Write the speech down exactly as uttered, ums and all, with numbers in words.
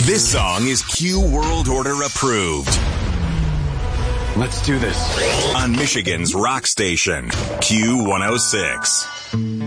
This song is Q World Order approved. Let's do this. On Michigan's rock station, Q one oh six.